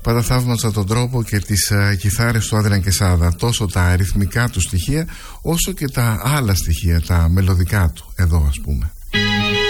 Πάντα θαύμασα τον τρόπο και τις κιθάρες του Άδριαν Κεσάδα, τόσο τα αριθμικά του στοιχεία όσο και τα άλλα στοιχεία, τα μελωδικά του, εδώ ας πούμε.